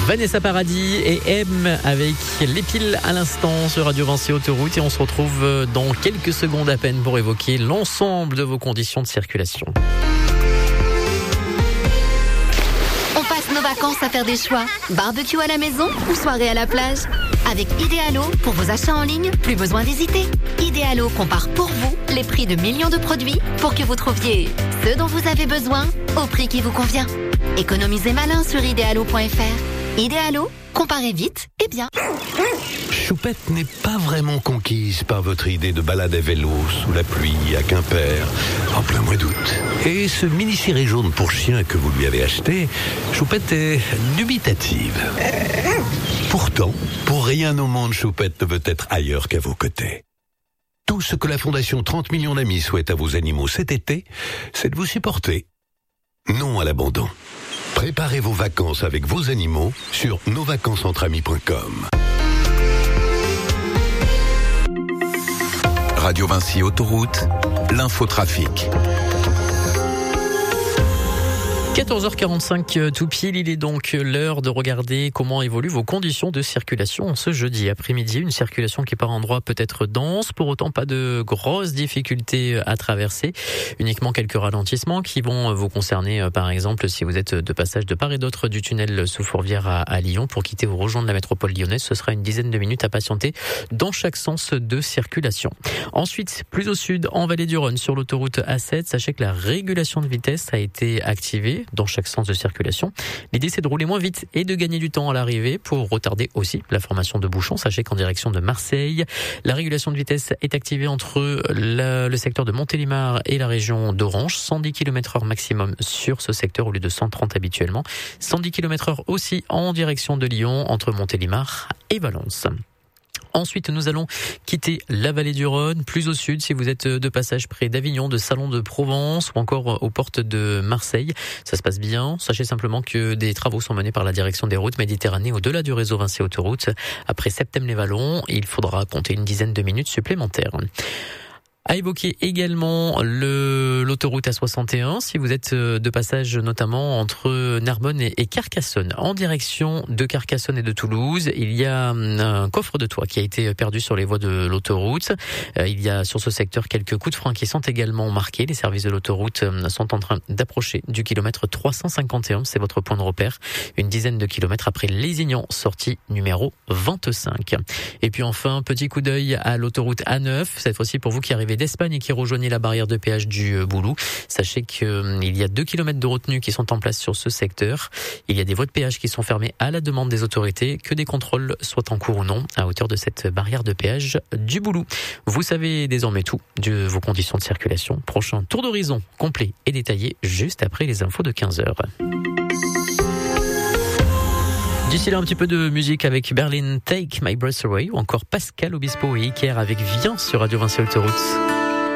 Vanessa Paradis et M avec les piles à l'instant sur Radio Vinci Autoroute et on se retrouve dans quelques secondes à peine pour évoquer l'ensemble de vos conditions de circulation. On passe nos vacances à faire des choix. Barbecue à la maison ou soirée à la plage. Avec Idealo, pour vos achats en ligne, plus besoin d'hésiter. Idealo compare pour vous les prix de millions de produits pour que vous trouviez ce dont vous avez besoin au prix qui vous convient. Économisez malin sur idealo.fr. Idealo, comparez vite et bien. Choupette n'est pas vraiment conquise par votre idée de balade à vélo sous la pluie à Quimper en plein mois d'août. Et ce mini-ciré jaune pour chien que vous lui avez acheté, Choupette est dubitative. Pourtant, pour rien au monde, Choupette ne veut être ailleurs qu'à vos côtés. Tout ce que la Fondation 30 millions d'amis souhaite à vos animaux cet été, c'est de vous supporter. Non à l'abandon. Préparez vos vacances avec vos animaux sur nosvacancesentramis.com. Radio Vinci Autoroute, l'infotrafic. 14h45 tout pile, il est donc l'heure de regarder comment évoluent vos conditions de circulation ce jeudi après-midi. Une circulation qui par endroits peut être dense, pour autant pas de grosses difficultés à traverser. Uniquement quelques ralentissements qui vont vous concerner, par exemple, si vous êtes de passage de part et d'autre du tunnel sous Fourvière à Lyon pour quitter ou rejoindre la métropole lyonnaise. Ce sera une dizaine de minutes à patienter dans chaque sens de circulation. Ensuite, plus au sud, en vallée du Rhône, sur l'autoroute A7, sachez que la régulation de vitesse a été activée dans chaque sens de circulation. L'idée, c'est de rouler moins vite et de gagner du temps à l'arrivée pour retarder aussi la formation de bouchons. Sachez qu'en direction de Marseille, la régulation de vitesse est activée entre le secteur de Montélimar et la région d'Orange. 110 km/h maximum sur ce secteur au lieu de 130 habituellement. 110 km/h aussi en direction de Lyon entre Montélimar et Valence. Ensuite, nous allons quitter la vallée du Rhône, plus au sud, si vous êtes de passage près d'Avignon, de Salon de Provence ou encore aux portes de Marseille. Ça se passe bien. Sachez simplement que des travaux sont menés par la direction des routes Méditerranée au-delà du réseau Vinci Autoroute. Après Septem-les-Vallons, il faudra compter une dizaine de minutes supplémentaires. À évoquer également l'autoroute A61, si vous êtes de passage notamment entre Narbonne et Carcassonne. En direction de Carcassonne et de Toulouse, il y a un coffre de toit qui a été perdu sur les voies de l'autoroute. Il y a sur ce secteur quelques coups de frein qui sont également marqués. Les services de l'autoroute sont en train d'approcher du kilomètre 351, c'est votre point de repère. Une dizaine de kilomètres après Lézignan, sortie numéro 25. Et puis enfin, petit coup d'œil à l'autoroute A9, cette fois-ci pour vous qui arrivez d'Espagne et qui rejoignez la barrière de péage du Boulou. Sachez qu'il y a 2 km de retenue qui sont en place sur ce secteur. Il y a des voies de péage qui sont fermées à la demande des autorités, que des contrôles soient en cours ou non à hauteur de cette barrière de péage du Boulou. Vous savez désormais tout de vos conditions de circulation. Prochain tour d'horizon complet et détaillé juste après les infos de 15h. D'ici là, un petit peu de musique avec Berlin, Take My Breath Away, ou encore Pascal Obispo et Iker avec Viens sur Radio Vinci Autoroute.